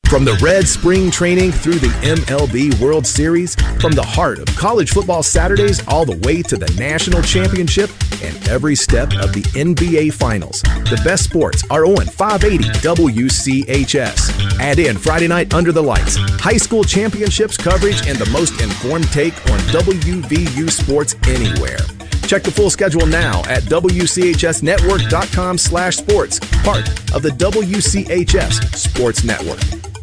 From the Red Spring Training through the MLB World Series, from the heart of college football Saturdays all the way to the national championship and every step of the NBA Finals, the best sports are on 580 WCHS. Add in Friday night under the lights, high school championships coverage, and the most informed take on WVU sports anywhere. Check the full schedule now at WCHSnetwork.com/sports, part of the WCHS Sports Network.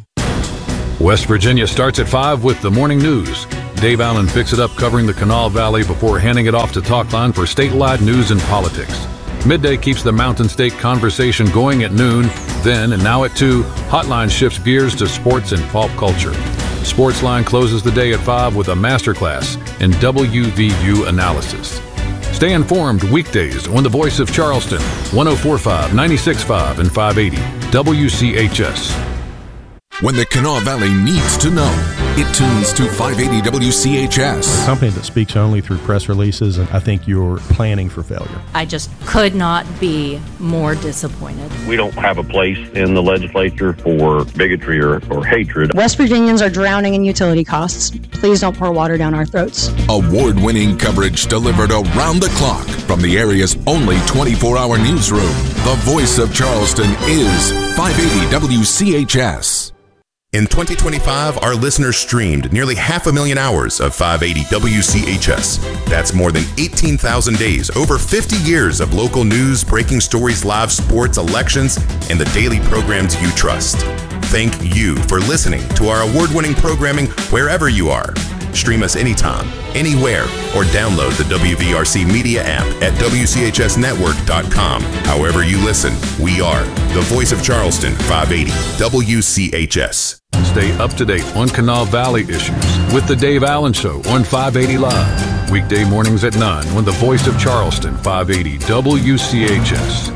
West Virginia starts at 5 with the morning news. Dave Allen picks it up covering the Kanawha Valley before handing it off to Talkline for statewide news and politics. Midday keeps the Mountain State conversation going at noon. Then, and now at 2, Hotline shifts gears to sports and pop culture. Sportsline closes the day at 5 with a masterclass in WVU analysis. Stay informed weekdays on the Voice of Charleston, 104.5, 96.5, and 580 WCHS. When the Kanawha Valley needs to know, it tunes to 580 WCHS. A company that speaks only through press releases, and I think you're planning for failure. I just could not be more disappointed. We don't have a place in the legislature for bigotry or hatred. West Virginians are drowning in utility costs. Please don't pour water down our throats. Award-winning coverage delivered around the clock from the area's only 24-hour newsroom. The Voice of Charleston is 580 WCHS. In 2025, our listeners streamed nearly 500,000 hours of 580 WCHS. That's more than 18,000 days, over 50 years of local news, breaking stories, live sports, elections, and the daily programs you trust. Thank you for listening to our award-winning programming wherever you are. Stream us anytime, anywhere, or download the WVRC Media app at WCHSnetwork.com. However you listen, we are the Voice of Charleston, 580 WCHS. Stay up to date on Kanawha Valley issues with The Dave Allen Show on 580 Live. Weekday mornings at 9 on the Voice of Charleston, 580 WCHS.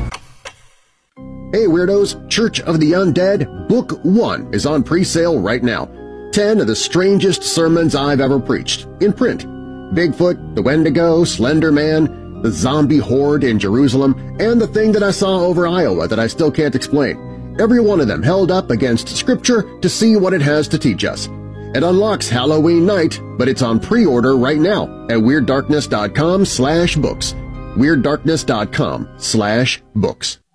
Hey Weirdos, Church of the Undead, Book 1 is on pre-sale right now. 10 of the strangest sermons I've ever preached, in print. Bigfoot, the Wendigo, Slender Man, the zombie horde in Jerusalem, and the thing that I saw over Iowa that I still can't explain. Every one of them held up against Scripture to see what it has to teach us. It unlocks Halloween night, but it's on pre-order right now at WeirdDarkness.com/books. WeirdDarkness.com/books.